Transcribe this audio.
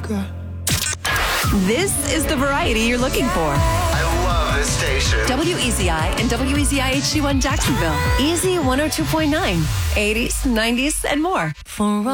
This is the variety you're looking for. I love this station. WEZI and WEZI HD1 Jacksonville. Easy 102.9. 80s, 90s, and more. For